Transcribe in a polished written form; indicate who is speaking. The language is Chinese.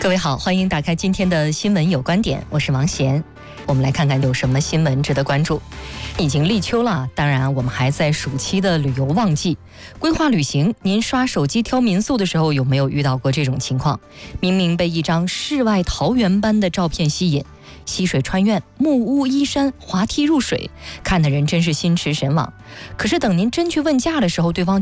Speaker 1: 各位好，欢迎打开今天的新闻有观点，我是王贤。我们来看看有什么新闻值得关注。已经立秋了，当然我们还在暑期的旅游旺季。规划旅行，您刷手机挑民宿的时候有没有遇到过这种情况？明明被一张世外桃源般的照片吸引，溪水穿院，木屋依山，滑梯入水，看的人真是心驰神往。可是等您真去问价的时候，对方